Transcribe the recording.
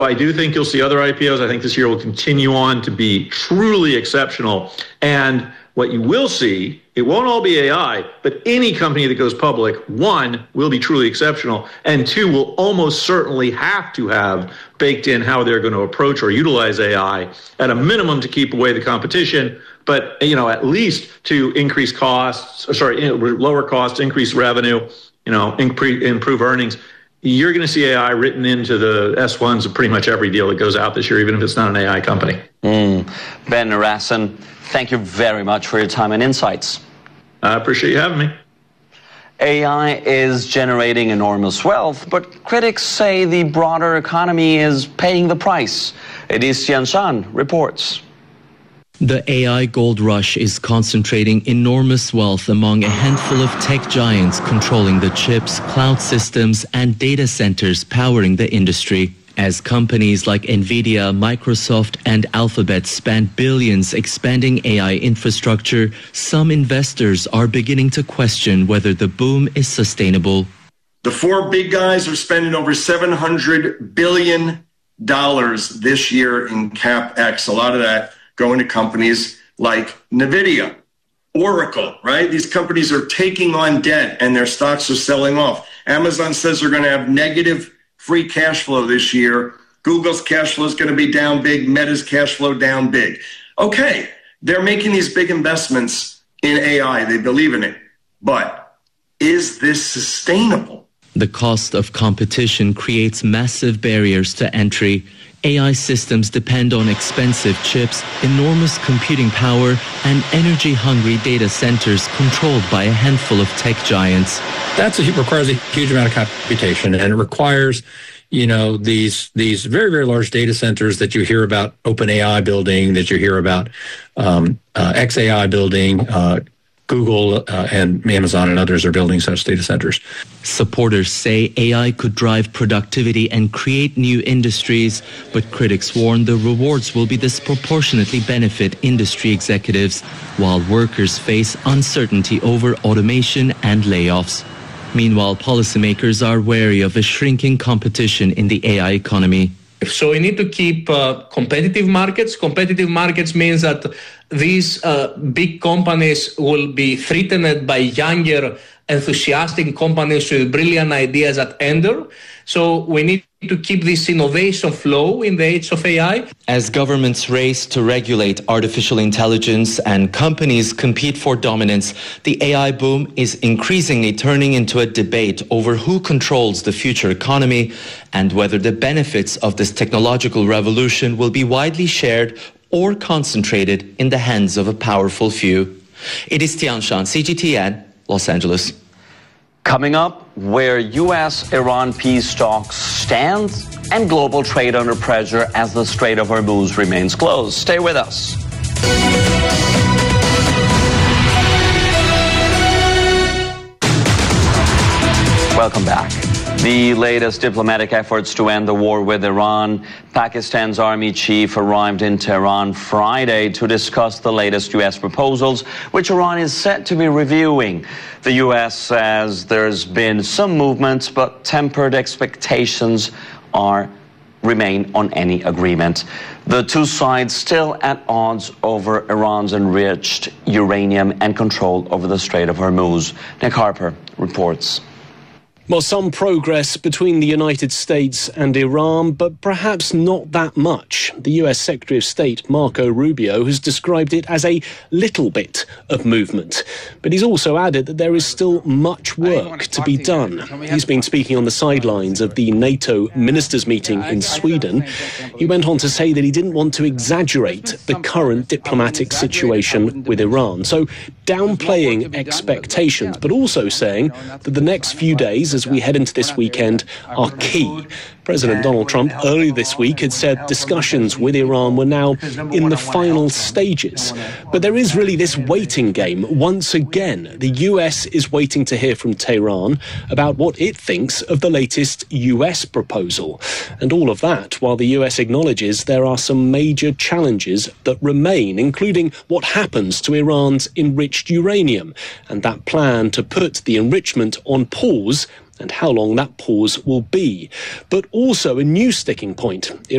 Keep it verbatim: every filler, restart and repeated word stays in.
I do think you'll see other I P Os. I think this year will continue on to be truly exceptional. And what you will see, it won't all be A I, but any company that goes public, one, will be truly exceptional, and two, will almost certainly have to have baked in how they're going to approach or utilize A I at a minimum to keep away the competition, but, you know, at least to increase costs, or sorry, lower costs, increase revenue, you know, improve, improve earnings. You're going to see A I written into the S ones of pretty much every deal that goes out this year, even if it's not an A I company. Mm. Ben Narasin, thank you very much for your time and insights. I appreciate you having me. A I is generating enormous wealth, but critics say the broader economy is paying the price. Edis Tianshan reports. The A I gold rush is concentrating enormous wealth among a handful of tech giants controlling the chips, cloud systems, and data centers powering the industry. As companies like Nvidia, Microsoft, and Alphabet spend billions expanding A I infrastructure, some investors are beginning to question whether the boom is sustainable. The four big guys are spending over seven hundred billion dollars this year in CapEx. A lot of that going to companies like Nvidia, Oracle, right? These companies are taking on debt and their stocks are selling off. Amazon says they're going to have negative free cash flow this year. Google's cash flow is going to be down big. Meta's cash flow down big. Okay, they're making these big investments in A I. They believe in it. But is this sustainable? The cost of competition creates massive barriers to entry. A I systems depend on expensive chips, enormous computing power, and energy-hungry data centers controlled by a handful of tech giants. That's a, requires a huge amount of computation, and it requires, you know, these these very, very large data centers that you hear about OpenAI building, that you hear about um, uh, xAI building, uh, Google uh, and Amazon and others are building such data centers. Supporters say A I could drive productivity and create new industries, but critics warn the rewards will be disproportionately benefit industry executives, while workers face uncertainty over automation and layoffs. Meanwhile, policymakers are wary of a shrinking competition in the A I economy. So we need to keep uh, competitive markets. Competitive markets means that these uh, big companies will be threatened by younger, enthusiastic companies with brilliant ideas that enter. So we need to keep this innovation flow in the age of A I. As governments race to regulate artificial intelligence and companies compete for dominance, the A I boom is increasingly turning into a debate over who controls the future economy and whether the benefits of this technological revolution will be widely shared or concentrated in the hands of a powerful few. It is Tianshan, C G T N, Los Angeles. Coming up, where U S Iran peace talks stand and global trade under pressure as the Strait of Hormuz remains closed. Stay with us. Welcome back. The latest diplomatic efforts to end the war with Iran. Pakistan's army chief arrived in Tehran Friday to discuss the latest U S proposals, which Iran is set to be reviewing. The U S says there's been some movement, but tempered expectations are remain on any agreement. The two sides still at odds over Iran's enriched uranium and control over the Strait of Hormuz. Nick Harper reports. Well, some progress between the United States and Iran, but perhaps not that much. The U S Secretary of State, Marco Rubio, has described it as a little bit of movement. But he's also added that there is still much work to be done. He's been speaking on the sidelines of the NATO ministers' meeting in Sweden. He went on to say that he didn't want to exaggerate the current diplomatic situation with Iran. So downplaying expectations, but also saying that the next few days, as we head into this weekend, are key. President Donald Trump earlier this week had said discussions with Iran were now in the final stages. But there is really this waiting game. Once again, the U S is waiting to hear from Tehran about what it thinks of the latest U S proposal. And all of that while the U S acknowledges there are some major challenges that remain, including what happens to Iran's enriched uranium and that plan to put the enrichment on pause and how long that pause will be. But also a new sticking point.